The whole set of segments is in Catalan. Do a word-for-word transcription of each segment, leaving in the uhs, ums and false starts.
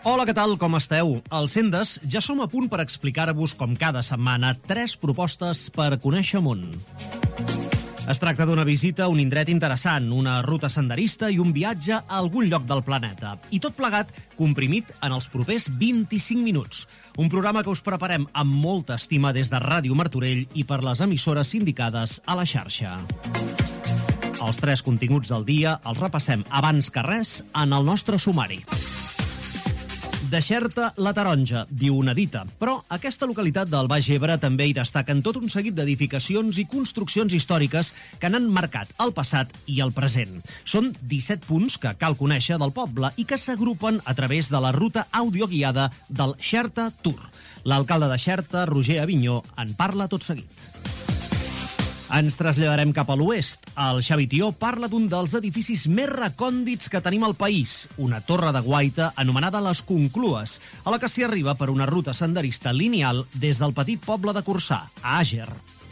Hola, què tal? Com esteu? Al Sendes ja som a punt per explicar-vos, com cada setmana, tres propostes per conèixer món. Es tracta d'una visita a un indret interessant, una ruta senderista i un viatge a algun lloc del planeta. I tot plegat comprimit en els propers vint-i-cinc minuts. Un programa que us preparem amb molta estima des de Ràdio Martorell i per les emissores sindicades a la xarxa. Els tres continguts del dia els repassem abans que res en el nostre sumari. De Xerta, la Taronja, diu una dita, però aquesta localitat del Baix Ebre també hi destaquen tot un seguit d'edificacions i construccions històriques que n'han marcat el passat i el present. Són disset punts que cal conèixer del poble i que s'agrupen a través de la ruta audioguiada del Xerta Tour. L'alcalde de Xerta, Roger Avinyó, en parla tot seguit. Ens traslladarem cap a l'oest. El Xavi Tió parla d'un dels edificis més recòndits que tenim al país, una torre de guaita anomenada Les Conclues, a la que s'hi arriba per una ruta senderista lineal des del petit poble de Corçà, a Àger.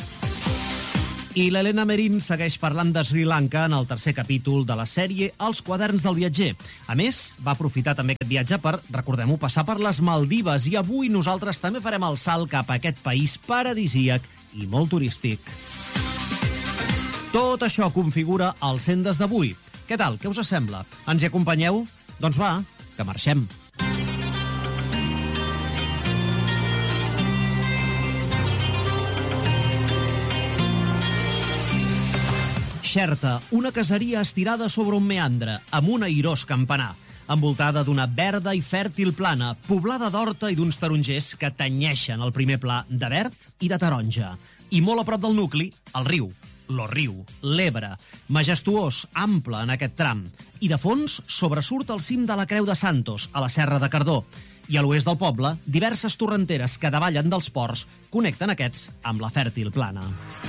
I l'Helena Merín segueix parlant de Sri Lanka en el tercer capítol de la sèrie Els quaderns del viatger. A més, va aprofitar també aquest viatge per, recordem-ho, passar per les Maldives i avui nosaltres també farem el salt cap a aquest país paradisíac i molt turístic. Tot això configura el Sendes d'avui. Què tal? Què us sembla? Ens hi acompanyeu? Doncs va, que marxem. Xerta, una caseria estirada sobre un meandre, amb un airós campanar, envoltada d'una verda i fèrtil plana, poblada d'horta i d'uns tarongers que tenyeixen el primer pla de verd i de taronja. I molt a prop del nucli, el riu. Lo riu, l'Ebre, majestuós, ample en aquest tram. I de fons sobresurt el cim de la Creu de Santos, a la Serra de Cardó. I a l'oest del poble, diverses torrenteres que davallen dels ports connecten aquests amb la fèrtil plana.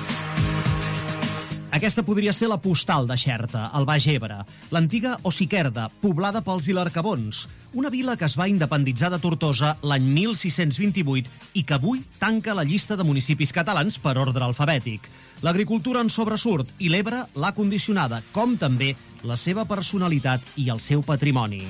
Aquesta podria ser la postal de Xerta, al Baix Ebre, l'antiga Osiquerda, poblada pels ilercabons, una vila que es va independitzar de Tortosa l'any mil sis-cents vint-i-vuit i que avui tanca la llista de municipis catalans per ordre alfabètic. L'agricultura en sobresurt i l'Ebre l'ha condicionada, com també la seva personalitat i el seu patrimoni.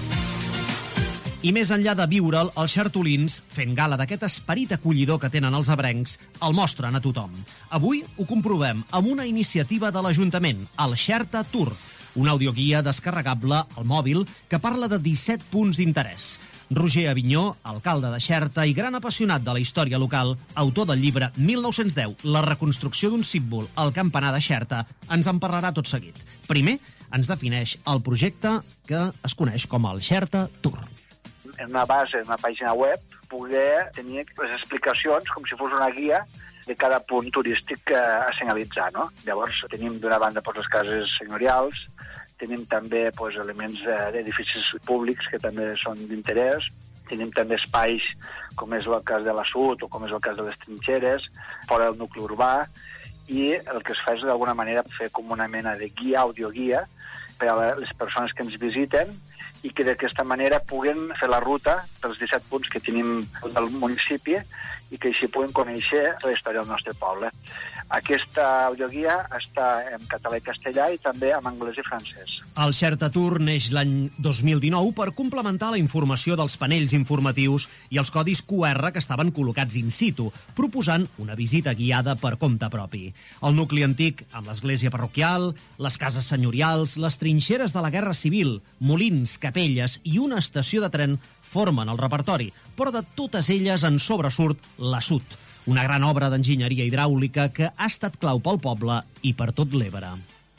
I més enllà de viure'l, els xertolins, fent gala d'aquest esperit acollidor que tenen els ebrencs, el mostren a tothom. Avui ho comprovem amb una iniciativa de l'Ajuntament, el Xerta Tour, una audioguia descarregable al mòbil que parla de disset punts d'interès. Roger Avinyó, alcalde de Xerta i gran apassionat de la història local, autor del llibre mil nou-cents deu, La reconstrucció d'un símbol al campanar de Xerta, ens en parlarà tot seguit. Primer, ens defineix el projecte que es coneix com el Xerta Tour. En una base, en una pàgina web, poder tenir les explicacions com si fos una guia de cada punt turístic a senyalitzar, no? Llavors tenim d'una banda pues, les cases senyorials, tenim també pues, elements d'edificis públics que també són d'interès, tenim també espais com és el cas de l'assut o com és el cas de les trinxeres, fora del nucli urbà, i el que es fa és d'alguna manera fer com una mena de guia, audioguia, per a les persones que ens visiten i que d'aquesta manera puguen fer la ruta pels disset punts que tenim del municipi i que així puguen conèixer la història del nostre poble. Aquesta audioguia està en català i castellà i també en anglès i francès. El Xerta Tour neix l'any dos mil dinou per complementar la informació dels panells informatius i els codis Q R que estaven col·locats in situ, proposant una visita guiada per compte propi. El nucli antic, amb l'església parroquial, les cases senyorials, les trinxeres de la Guerra Civil, molins, capelles i una estació de tren formen el repertori, però de totes elles en sobresurt l'assut, una gran obra d'enginyeria hidràulica que ha estat clau pel poble i per tot l'Ebre.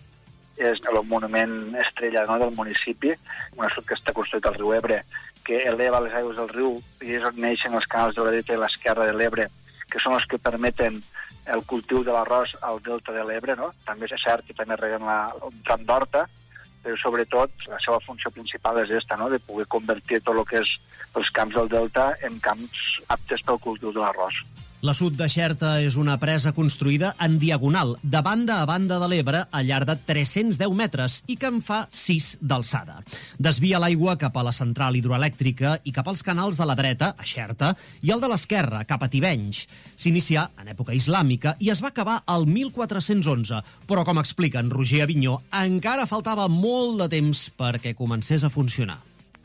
És el monument estrella no, del municipi, un assut que està construït al riu Ebre, que eleva les aigües del riu i és on neixen els canals de la dreta i l'esquerra de l'Ebre, que són els que permeten el cultiu de l'arròs al delta de l'Ebre, no? També és cert que també reguen la, un tram d'horta, però sobretot la seva funció principal és aquesta, no? De poder convertir tot el que és els camps del delta en camps aptes pel cultiu de l'arròs. L'assut de Xerta és una presa construïda en diagonal, de banda a banda de l'Ebre, al llarg de tres-cents deu metres i que en fa sis d'alçada. Desvia l'aigua cap a la central hidroelèctrica i cap als canals de la dreta, a Xerta, i el de l'esquerra, cap a Tivenys. S'inicià en època islàmica i es va acabar al mil quatre-cents onze, però, com explica en Roger Avinyó, encara faltava molt de temps perquè comencés a funcionar.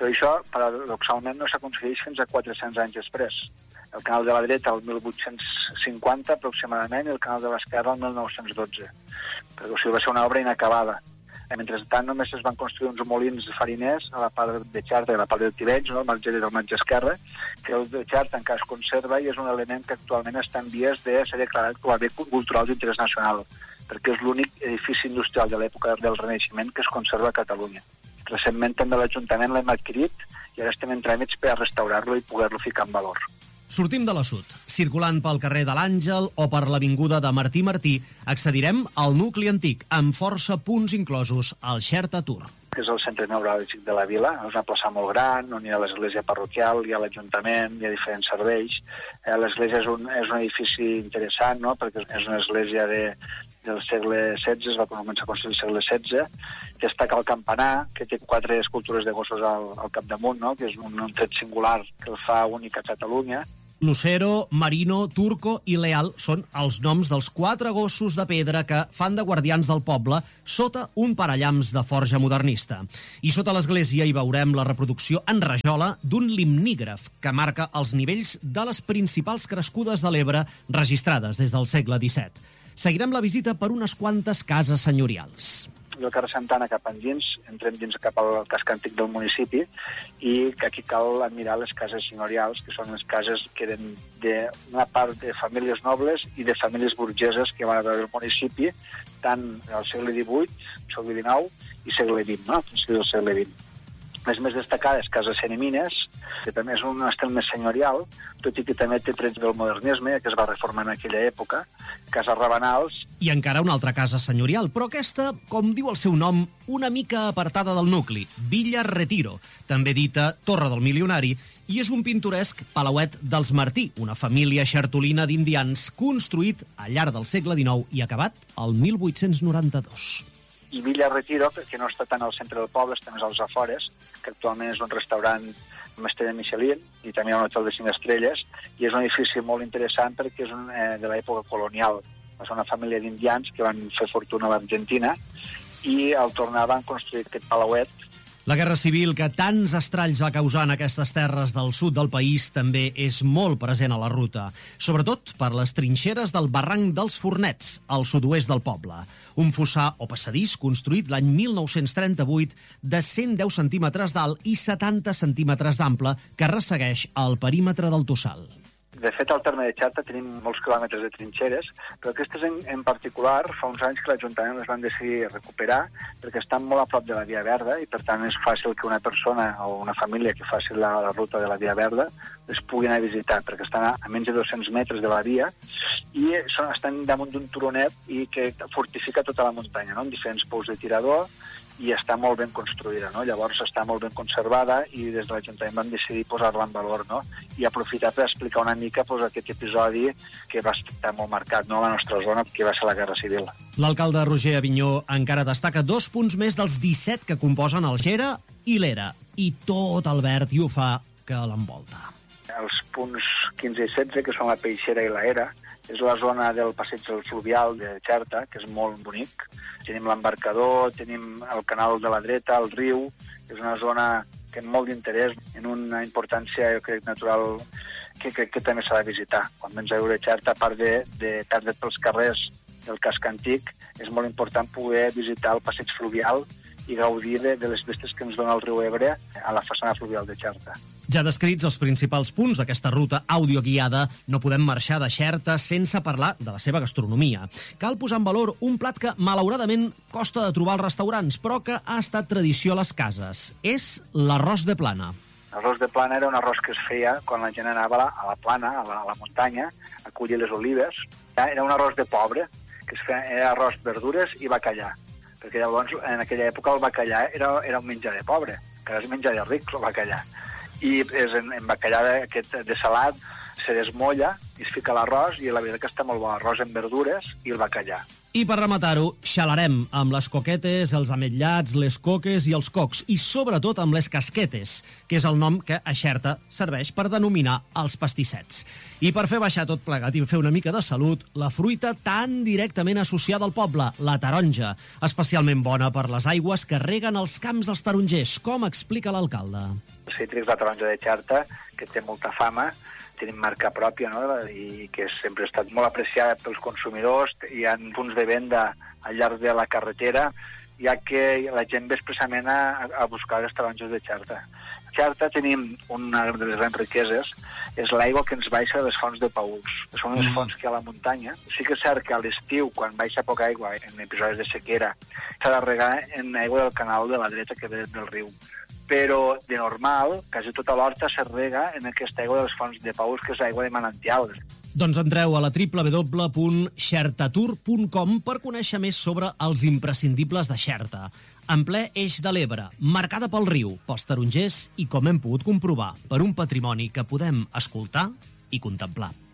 Però això, paradoxalment, no s'aconsegueix fins a quatre-cents anys després. El canal de la dreta el mil vuit-cents cinquanta aproximadament i el canal de l'esquerra el mil nou-cents dotze. Perquè o sigui, va ser una obra inacabada. Mentrestant, només es van construir uns molins fariners a la part de Xerta i a la part del Tivenys, no? El marge del marge esquerre, que el de Xerta encara es conserva i és un element que actualment està en vies de ser declarat com a bé cultural d'interès nacional, perquè és l'únic edifici industrial de l'època del Renaixement que es conserva a Catalunya. Recentment també l'Ajuntament l'hem adquirit i ara estem en tràmits per a restaurar-lo i poder-lo ficar en valor. Sortim de la Sud. Circulant pel carrer de l'Àngel o per l'avinguda de Martí Martí, accedirem al nucli antic, amb força punts inclosos al Xerta Tour. És el centre neuràlgic de la vila, és una plaça molt gran, on hi ha l'església parroquial, hi ha l'Ajuntament, hi ha diferents serveis. Eh, l'església és un, és un edifici interessant, no?, perquè és una església de, del segle setze, es va començar a construir el segle setze, destaca el campanar, que té quatre escultures de gossos al, al capdamunt, no?, que és un, un tret singular que el fa únic a Catalunya. Lucero, Marino, Turco i Leal són els noms dels quatre gossos de pedra que fan de guardians del poble sota un parallamps de forja modernista. I sota l'església hi veurem la reproducció en rajola d'un limnígraf que marca els nivells de les principals crescudes de l'Ebre registrades des del segle disset. Seguirem la visita per unes quantes cases senyorials. Del carrer Santana cap endins, entrem dins cap al casc antic del municipi i que aquí cal admirar les cases senyorials, que són les cases que eren d'una part de famílies nobles i de famílies burgeses que van haver al municipi, tant al segle divuit, segle dinou i segle vint, no?, fins del segle vint. Les més destacades, Casa Senemines, que també és un estil més senyorial, tot i que també té trets del modernisme, que es va reformar en aquella època, Casa Rabanals. I encara una altra casa senyorial, però aquesta, com diu el seu nom, una mica apartada del nucli, Villa Retiro, també dita Torre del Milionari, i és un pintoresc palauet dels Martí, una família xertolina d'indians construït al llarg del segle dinou i acabat el mil vuit-cents noranta-dos. I Villa Retiro, que no està tant al centre del poble, està més als afores, que actualment és un restaurant amb estrella Michelin i també un hotel de cinc estrelles, i és un edifici molt interessant perquè és un, eh, de l'època colonial. És una família d'indians que van fer fortuna a l'Argentina i al tornar van construir aquest palauet. La guerra civil que tants estralls va causar en aquestes terres del sud del país també és molt present a la ruta, sobretot per les trinxeres del barranc dels Fornets, al sud-oest del poble. Un fossar o passadís construït l'any mil nou-cents trenta-vuit de cent deu centímetres d'alt i setanta centímetres d'ample que ressegueix el perímetre del Tossal. De fet, al terme de Xerta tenim molts quilòmetres de trinxeres, però aquestes en, en particular fa uns anys que l'Ajuntament les van decidir recuperar perquè estan molt a prop de la Via Verda i per tant és fàcil que una persona o una família que faci la, la ruta de la Via Verda les pugui anar a visitar, perquè estan a, a menys de dos-cents metres de la via i són, estan damunt d'un turonet i que fortifica tota la muntanya, no?, amb diferents pous de tirador, i està molt ben construïda, no? Llavors està molt ben conservada i des de l'Ajuntament vam decidir posar-la en valor, no?, i aprofitar per explicar una mica pues, aquest episodi que va estar molt marcat, no?, a la nostra zona, que va ser la Guerra Civil. L'alcalde Roger Avinyó encara destaca dos punts més dels disset que composen el Xera i l'Era, i tot el verd i ho fa que l'envolta. Els punts quinze i setze, que són la Peixera i la Era, és la zona del passeig del fluvial de Xerta, que és molt bonic. Tenim l'embarcador, tenim el canal de la dreta, el riu, és una zona que té molt d'interès, en una importància, jo crec, natural, que crec que també s'ha de visitar. Quan vens a veure Xerta, a part de, de perdre't pels carrers del casc antic, és molt important poder visitar el passeig fluvial i gaudir de, de les vistes que ens dona el riu Ebre a la façana fluvial de Xerta. Ja descrits els principals punts d'aquesta ruta audioguiada, no podem marxar de Xerta sense parlar de la seva gastronomia. Cal posar en valor un plat que, malauradament, costa de trobar als restaurants, però que ha estat tradició a les cases. És l'arròs de plana. L'arròs de plana era un arròs que es feia quan la gent anava a la, a la plana, a la, a la muntanya, a collir les olives. Era un arròs de pobre, que es feia, era arròs, verdures i bacallà. Perquè llavors, en aquella època, el bacallà era, era un menjar de pobre, que ara és menjar de ric, el bacallà. I és en, en bacallà aquest de salat, se desmolla i es fica l'arròs, i la veritat que està molt bo, arròs amb verdures i el bacallà. I per rematar-ho, xalarem amb les coquetes, els ametllats, les coques i els cocs, i sobretot amb les casquetes, que és el nom que a Xerta serveix per denominar els pastissets. I per fer baixar tot plegat i fer una mica de salut, la fruita tan directament associada al poble, la taronja, especialment bona per les aigües que reguen els camps dels tarongers, com explica l'alcalde. Els cítrics, la taronja de Xerta, que té molta fama, tenim marca pròpia, no?, i que sempre ha estat molt apreciada pels consumidors. Hi ha punts de venda al llarg de la carretera, ja que la gent ve expressament a, a buscar les taronges de Xerta. A Xerta tenim una de les grans riqueses, és l'aigua que ens baixa de les fonts de Paüls. Són les fonts que hi ha a la muntanya. Sí que és cert que a l'estiu, quan baixa poca aigua, en episodis de sequera, s'ha de regar en aigua del canal de la dreta que ve del riu. Però, de normal, quasi tota l'horta se rega en aquesta aigua de les fonts de Paüls, que és aigua de manantial. Doncs entreu a la w w w punt xertatur punt com per conèixer més sobre els imprescindibles de Xerta. En ple eix de l'Ebre, marcada pel riu, pels tarongers i, com hem pogut comprovar, per un patrimoni que podem escoltar i contemplar.